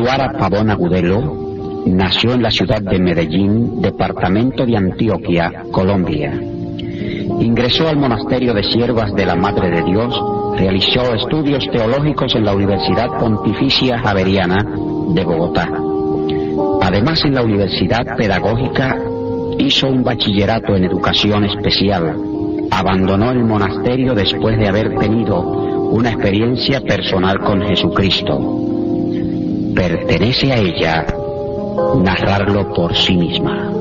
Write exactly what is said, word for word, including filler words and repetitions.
Suara Pavón Agudelo nació en la ciudad de Medellín, departamento de Antioquia, Colombia. Ingresó al monasterio de Siervas de la Madre de Dios, realizó estudios teológicos en la Universidad Pontificia Javeriana de Bogotá. Además, en la Universidad Pedagógica hizo un bachillerato en educación especial. Abandonó el monasterio después de haber tenido una experiencia personal con Jesucristo. Pertenece a ella narrarlo por sí misma.